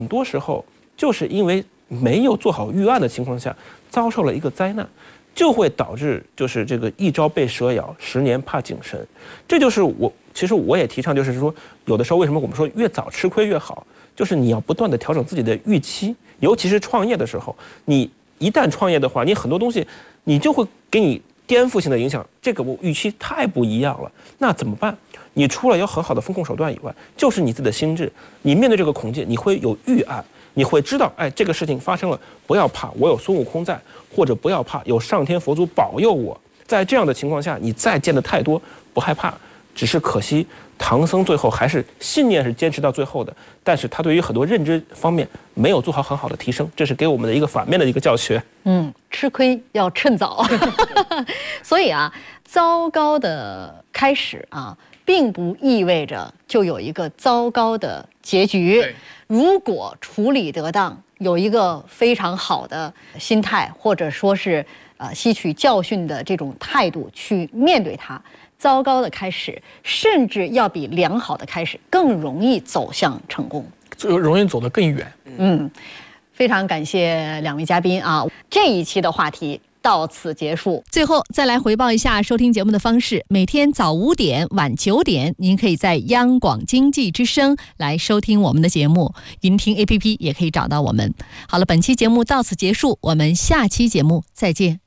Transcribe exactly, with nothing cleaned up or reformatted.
很多时候就是因为没有做好预案的情况下，遭受了一个灾难，就会导致就是这个一朝被蛇咬，十年怕井绳。这就是我其实我也提倡，就是说有的时候为什么我们说越早吃亏越好，就是你要不断的调整自己的预期，尤其是创业的时候，你一旦创业的话，你很多东西你就会给你颠覆性的影响，这个我预期太不一样了，那怎么办？你除了有很好的风控手段以外，就是你自己的心智。你面对这个恐惧，你会有预案，你会知道，哎，这个事情发生了，不要怕，我有孙悟空在，或者不要怕，有上天佛祖保佑我。在这样的情况下，你再见的太多，不害怕。只是可惜，唐僧最后还是信念是坚持到最后的，但是他对于很多认知方面没有做好很好的提升，这是给我们的一个反面的一个教学。 嗯，吃亏要趁早。所以啊，糟糕的开始啊，并不意味着就有一个糟糕的结局。如果处理得当，有一个非常好的心态，或者说是呃吸取教训的这种态度去面对它，糟糕的开始甚至要比良好的开始更容易走向成功， 就容易走得更远。 嗯，非常感谢两位嘉宾啊，这一期的话题到此结束。 最后再来回报一下收听节目的方式，每天早五点晚九点您可以在央广经济之声来收听我们的节目，云听 A P P 也可以找到我们。好了，本期节目到此结束，我们下期节目再见。